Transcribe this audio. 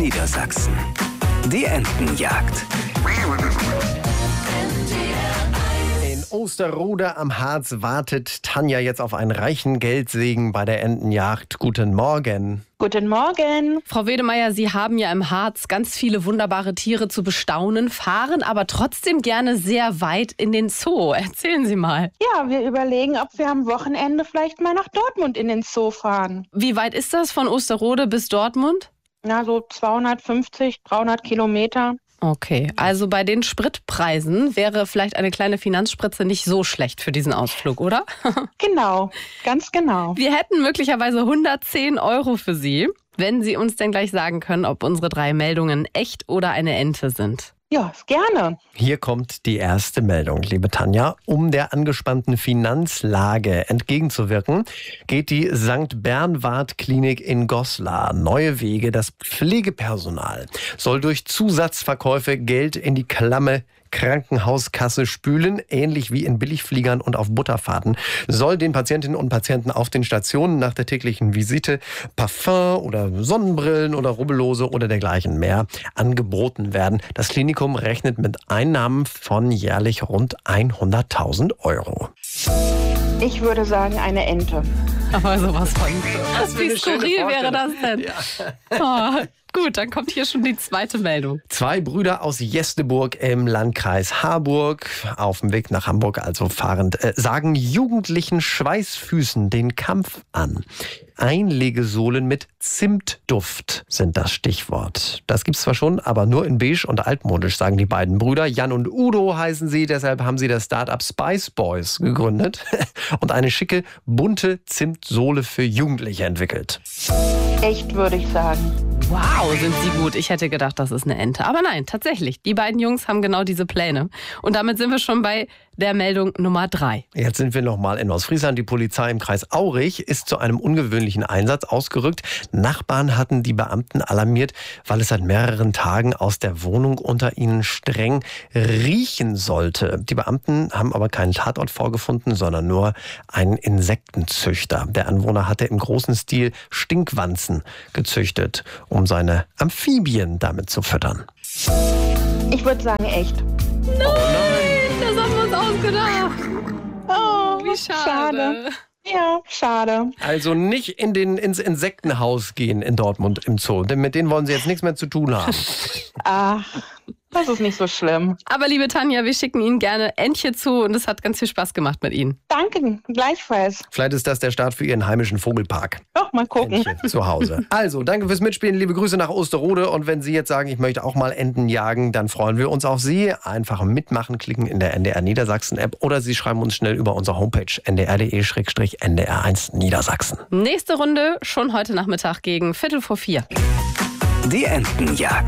Niedersachsen. Die Entenjagd. In Osterode am Harz wartet Tanja jetzt auf einen reichen Geldsegen bei der Entenjagd. Guten Morgen. Guten Morgen. Frau Wedemeyer, Sie haben ja im Harz ganz viele wunderbare Tiere zu bestaunen, fahren aber trotzdem gerne sehr weit in den Zoo. Erzählen Sie mal. Ja, wir überlegen, ob wir am Wochenende vielleicht mal nach Dortmund in den Zoo fahren. Wie weit ist das von Osterode bis Dortmund? Na, so 250, 300 Kilometer. Okay, also bei den Spritpreisen wäre vielleicht eine kleine Finanzspritze nicht so schlecht für diesen Ausflug, oder? Genau, ganz genau. Wir hätten möglicherweise 110 € für Sie, wenn Sie uns denn gleich sagen können, ob unsere 3 Meldungen echt oder eine Ente sind. Ja, gerne. Hier kommt die erste Meldung, liebe Tanja. Um der angespannten Finanzlage entgegenzuwirken, geht die St. Bernward Klinik in Goslar neue Wege. Das Pflegepersonal soll durch Zusatzverkäufe Geld in die klamme Krankenhauskasse spülen, ähnlich wie in Billigfliegern und auf Butterfahrten, soll den Patientinnen und Patienten auf den Stationen nach der täglichen Visite Parfum oder Sonnenbrillen oder Rubbellose oder dergleichen mehr angeboten werden. Das Klinikum rechnet mit Einnahmen von jährlich rund 100.000 €. Ich würde sagen, eine Ente. Aber sowas von. Wie Wie skurril wäre das denn? Oh, gut, dann kommt hier schon die zweite Meldung. 2 Brüder aus Jesteburg im Landkreis Harburg, auf dem Weg nach Hamburg, also fahrend, sagen jugendlichen Schweißfüßen den Kampf an. Einlegesohlen mit Zimtduft sind das Stichwort. Das gibt's zwar schon, aber nur in beige und altmodisch, sagen die beiden Brüder. Jan und Udo heißen sie, deshalb haben sie das Start-up Spice Boys gegründet und eine schicke, bunte Zimtsohle für Jugendliche entwickelt. Echt, würde ich sagen. Wow, sind sie gut. Ich hätte gedacht, das ist eine Ente. Aber nein, tatsächlich. Die beiden Jungs haben genau diese Pläne. Und damit sind wir schon bei der Meldung Nummer 3. Jetzt sind wir nochmal in Ostfriesland. Die Polizei im Kreis Aurich ist zu einem ungewöhnlichen Einsatz ausgerückt. Nachbarn hatten die Beamten alarmiert, weil es seit mehreren Tagen aus der Wohnung unter ihnen streng riechen sollte. Die Beamten haben aber keinen Tatort vorgefunden, sondern nur einen Insektenzüchter. Der Anwohner hatte im großen Stil Stinkwanzen gezüchtet, um seine Amphibien damit zu füttern. Ich würde sagen, echt. Nein, das haben wir uns ausgedacht. Oh, Wie schade. Ja, schade. Also nicht ins Insektenhaus gehen in Dortmund im Zoo, denn mit denen wollen sie jetzt nichts mehr zu tun haben. Ach, das ist nicht so schlimm. Aber liebe Tanja, wir schicken Ihnen gerne Entchen zu und es hat ganz viel Spaß gemacht mit Ihnen. Danke, gleichfalls. Vielleicht ist das der Start für Ihren heimischen Vogelpark. Doch, mal gucken. Entchen zu Hause. Also, danke fürs Mitspielen. Liebe Grüße nach Osterode. Und wenn Sie jetzt sagen, ich möchte auch mal Enten jagen, dann freuen wir uns auf Sie. Einfach mitmachen, klicken in der NDR Niedersachsen App oder Sie schreiben uns schnell über unsere Homepage ndr.de/ndr1 Niedersachsen. Nächste Runde schon heute Nachmittag gegen 3:45. Die Entenjagd.